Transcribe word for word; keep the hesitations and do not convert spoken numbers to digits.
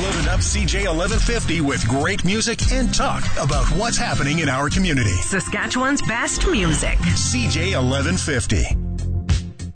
loaded up C J eleven fifty with great music and talk about what's happening in our community. Saskatchewan's best music. C J eleven fifty.